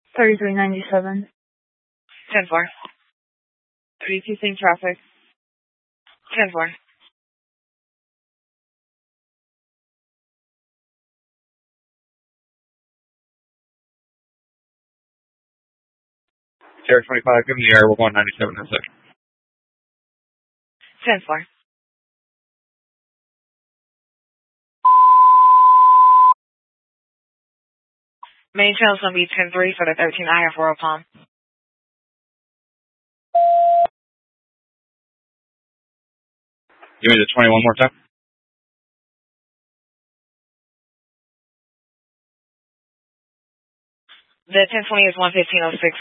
3397. 10-4. 326 traffic. 10-4. Sierra 25, give me the air, we're going 97 in a second. 10-4. Main channel's gonna be 10-3 for the 13 IF Royal Palm. Give me the 20 one more time. The 1020 is 115.06.